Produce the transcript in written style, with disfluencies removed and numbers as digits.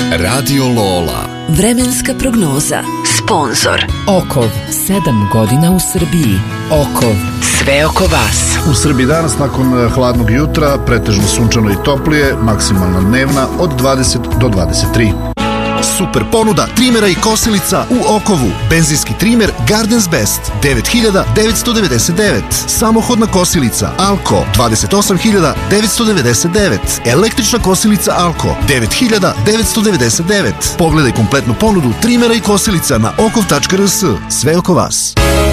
Radio Lola. Vremenska prognoza. Sponzor Okov. 7 godina u Srbiji. Okov. Sve oko vas. U Srbiji danas nakon hladnog jutra pretežno sunčano i toplije, maksimalna dnevna od 20 do 23. Super ponuda trimera i kosilica u Okovu. Benzinski trimer Gardens Best 9.999. Samohodna kosilica Alko 28.999. Električna kosilica Alko 9.999. Pogledaj kompletnu ponudu trimera i kosilica na okov.rs. Sve oko vas.